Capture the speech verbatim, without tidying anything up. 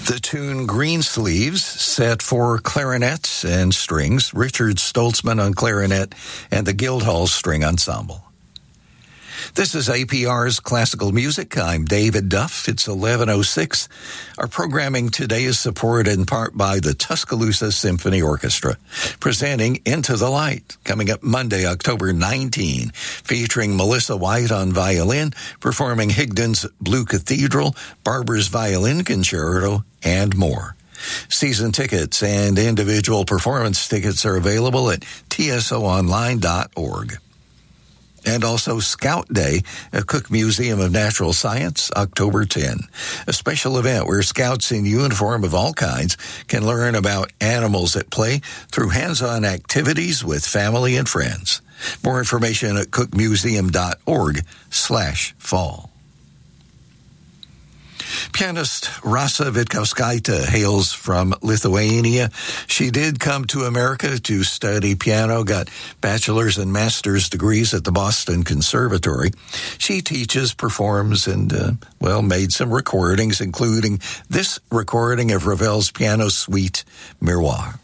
The tune Greensleeves, set for clarinets and strings, Richard Stoltzman on clarinet, and the Guildhall String Ensemble. This is A P R's Classical Music. I'm David Duff. It's eleven oh six. Our programming today is supported in part by the Tuscaloosa Symphony Orchestra, presenting Into the Light, coming up Monday, October nineteenth, featuring Melissa White on violin, performing Higdon's Blue Cathedral, Barber's Violin Concerto, and more. Season tickets and individual performance tickets are available at T S O online dot org. And also Scout Day at Cook Museum of Natural Science, October tenth. A special event where scouts in uniform of all kinds can learn about animals at play through hands-on activities with family and friends. More information at cookmuseum.org slash fall. Pianist Rasa Vitkauskaitė hails from Lithuania. She did come to America to study piano, got bachelor's and master's degrees at the Boston Conservatory. She teaches, performs, and, uh, well, made some recordings, including this recording of Ravel's piano suite, Miroir.